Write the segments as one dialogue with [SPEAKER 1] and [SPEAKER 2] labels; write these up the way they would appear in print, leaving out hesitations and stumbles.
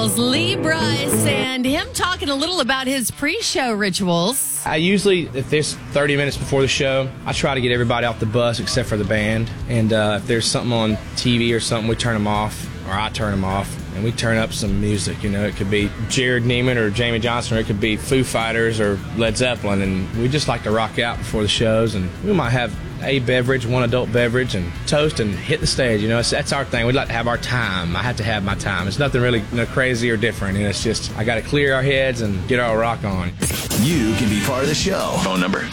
[SPEAKER 1] Lee Bryce and him talking a little about his pre-show rituals.
[SPEAKER 2] I usually, if there's 30 minutes before the show, I try to get everybody off the bus except for the band. And if there's something on TV or something, we turn them off, or I turn them off, and we turn up some music. You know, it could be Jared Neiman or Jamie Johnson, or it could be Foo Fighters or Led Zeppelin. And we just like to rock out before the shows. And we might have a beverage, one adult beverage, and toast and hit the stage. You know, that's our thing. We'd like to have our time. I have to have my time. It's nothing really crazy or different. And it's just, I got to clear our heads and get our rock on.
[SPEAKER 3] You can be part of the show. Phone number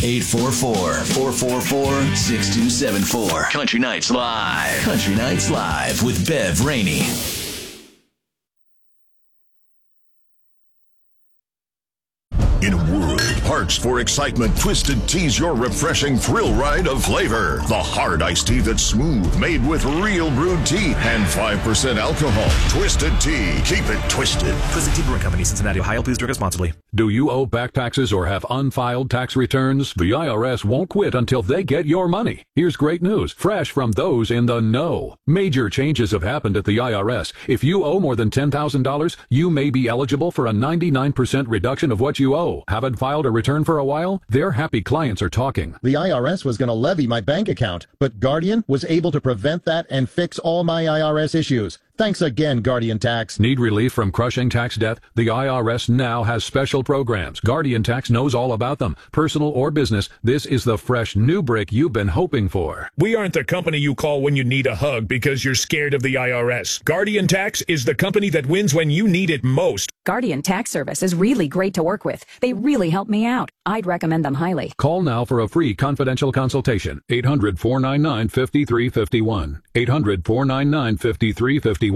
[SPEAKER 3] 844-444-6274. Country Nights Live. Country Nights Live with Bev Rainey.
[SPEAKER 4] In a world parched for excitement, Twisted Tea's your refreshing thrill ride of flavor. The hard iced tea that's smooth, made with real brewed tea and 5% alcohol. Twisted Tea. Keep it twisted.
[SPEAKER 5] Twisted Tea Brewing Company, Cincinnati, Ohio. Please drink responsibly.
[SPEAKER 6] Do you owe back taxes or have unfiled tax returns? The IRS won't quit until they get your money. Here's great news, fresh from those in the know. Major changes have happened at the IRS. If you owe more than $10,000, you may be eligible for a 99% reduction of what you owe. Haven't filed a return for a while? Their happy clients are talking.
[SPEAKER 7] The IRS was going to levy my bank account, but Guardian was able to prevent that and fix all my IRS issues. Thanks again, Guardian Tax.
[SPEAKER 6] Need relief from crushing tax debt? The IRS now has special programs. Guardian Tax knows all about them. Personal or business, this is the fresh new break you've been hoping for.
[SPEAKER 8] We aren't the company you call when you need a hug because you're scared of the IRS. Guardian Tax is the company that wins when you need it most.
[SPEAKER 9] Guardian Tax Service is really great to work with. They really help me out. I'd recommend them highly.
[SPEAKER 6] Call now for a free confidential consultation. 800-499-5351. 800-499-5351.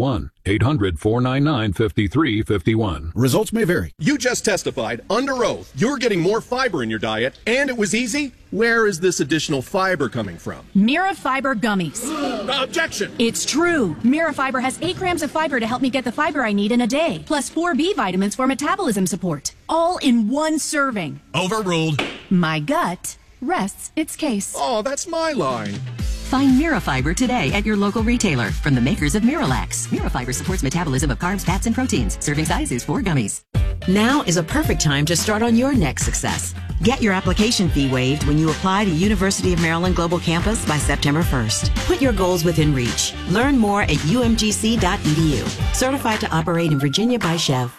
[SPEAKER 6] 800-499-5351.
[SPEAKER 10] Results may vary. You just testified under oath you're getting more fiber in your diet, and it was easy. Where is this additional fiber coming from?
[SPEAKER 11] Mirafiber gummies.
[SPEAKER 10] Objection!
[SPEAKER 11] It's true. Mirafiber has 8 grams of fiber to help me get the fiber I need in a day, plus 4 B vitamins for metabolism support. All in one serving.
[SPEAKER 10] Overruled.
[SPEAKER 11] My gut rests its case.
[SPEAKER 10] Oh, that's my line.
[SPEAKER 12] Find Mirafiber today at your local retailer from the makers of Miralax. Mirafiber supports metabolism of carbs, fats, and proteins. Serving size is 4 gummies.
[SPEAKER 13] Now is a perfect time to start on your next success. Get your application fee waived when you apply to University of Maryland Global Campus by September 1st. Put your goals within reach. Learn more at umgc.edu. Certified to operate in Virginia by Chev.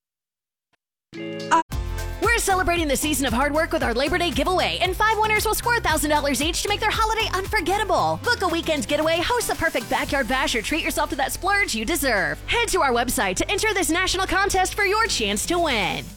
[SPEAKER 14] We're celebrating the season of hard work with our Labor Day giveaway, and 5 winners will score $1,000 each to make their holiday unforgettable. Book a weekend getaway, host the perfect backyard bash, or treat yourself to that splurge you deserve. Head to our website to enter this national contest for your chance to win.